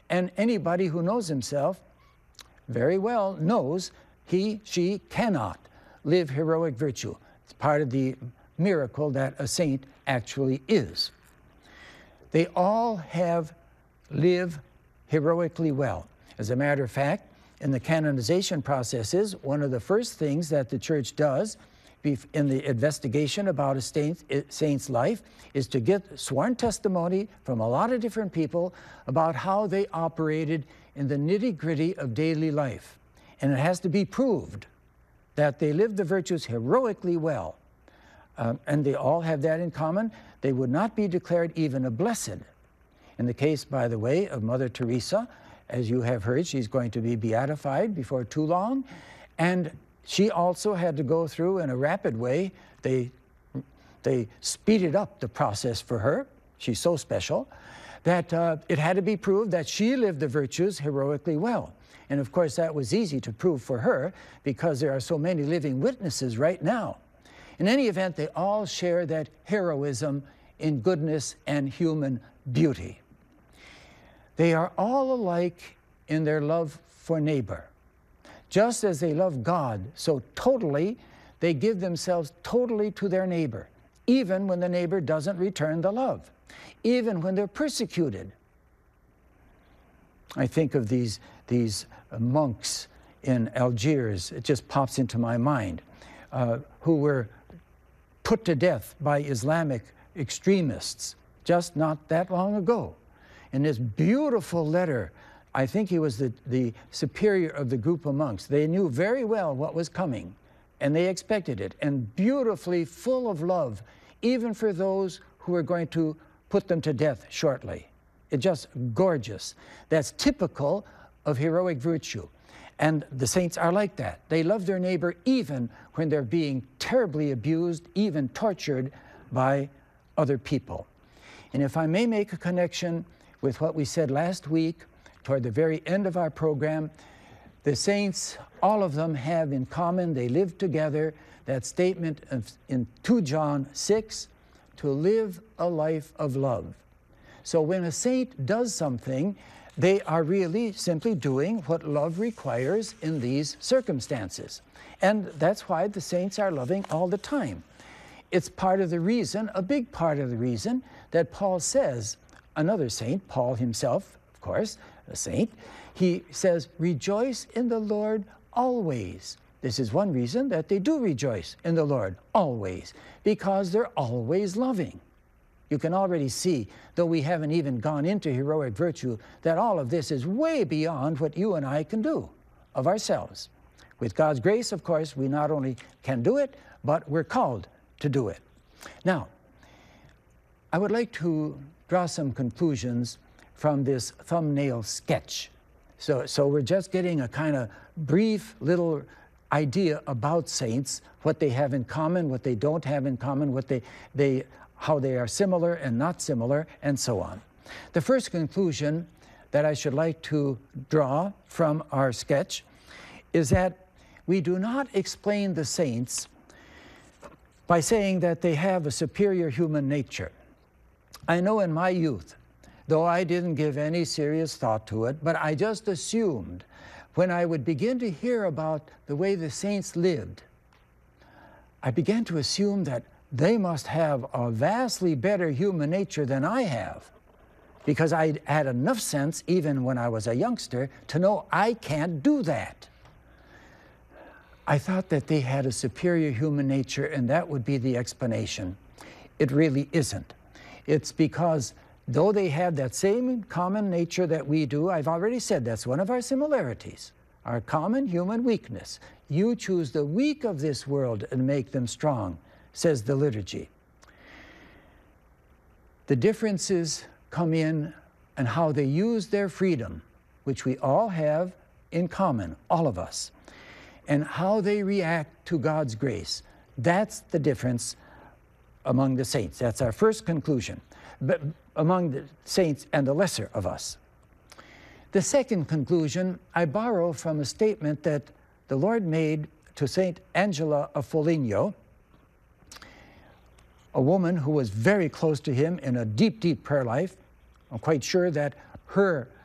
And anybody who knows himself very well knows he, she cannot live heroic virtue. It's part of the miracle that a saint actually is. They all live heroically well. As a matter of fact, in the canonization processes, one of the first things that the Church does in the investigation about a saint's life is to get sworn testimony from a lot of different people about how they operated in the nitty-gritty of daily life. And it has to be proved that they lived the virtues heroically well. And they all have that in common. They would not be declared even a blessed. In the case, by the way, of Mother Teresa, as you have heard, she's going to be beatified before too long. And she also had to go through in a rapid way. They speeded up the process for her. She's so special that it had to be proved that she lived the virtues heroically well. And of course, that was easy to prove for her because there are so many living witnesses right now. In any event, they all share that heroism in goodness and human beauty. They are all alike in their love for neighbor. Just as they love God so totally, they give themselves totally to their neighbor, even when the neighbor doesn't return the love, even when they're persecuted. I think of these monks in Algiers, it just pops into my mind, who were put to death by Islamic extremists just not that long ago. In this beautiful letter, I think he was the superior of the group of monks. They knew very well what was coming, and they expected it, and beautifully full of love, even for those who were going to put them to death shortly. It's just gorgeous. That's typical of heroic virtue. And the saints are like that. They love their neighbor even when they're being terribly abused, even tortured by other people. And if I may make a connection with what we said last week, toward the very end of our program, the saints, all of them have in common, they live together, that statement in 2 John 6, to live a life of love. So when a saint does something, they are really simply doing what love requires in these circumstances. And that's why the saints are loving all the time. It's part of the reason, a big part of the reason, that Paul says, another saint, Paul himself, of course, a saint, he says, rejoice in the Lord always. This is one reason that they do rejoice in the Lord always, because they're always loving. You can already see, though we haven't even gone into heroic virtue, that all of this is way beyond what you and I can do of ourselves. With God's grace, of course, we not only can do it, but we're called to do it. Now, I would like to draw some conclusions from this thumbnail sketch. So we're just getting a kind of brief little idea about saints, what they have in common, what they don't have in common, how they are similar and not similar, and so on. The first conclusion that I should like to draw from our sketch is that we do not explain the saints by saying that they have a superior human nature. I know in my youth, though I didn't give any serious thought to it, but I just assumed when I would begin to hear about the way the saints lived, I began to assume that they must have a vastly better human nature than I have, because I had enough sense, even when I was a youngster, to know I can't do that. I thought that they had a superior human nature, and that would be the explanation. It really isn't. It's because though they have that same common nature that we do, I've already said that's one of our similarities, our common human weakness. You choose the weak of this world and make them strong, says the liturgy. The differences come in how they use their freedom, which we all have in common, all of us, and how they react to God's grace. That's the difference among the saints. That's our first conclusion, but among the saints and the lesser of us. The second conclusion I borrow from a statement that the Lord made to Saint Angela of Foligno, a woman who was very close to him in a deep, deep prayer life. I'm quite sure that her